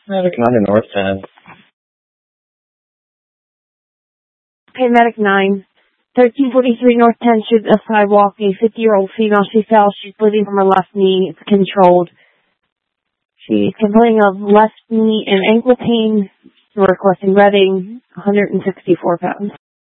Medic 9 to North 10. Okay, Medic 9. 1343 North 10 should a sidewalk, a 50-year-old female. She fell. She's bleeding from her left knee. It's controlled. She's complaining of left knee and ankle pain. We're requesting Reading, 164 pounds.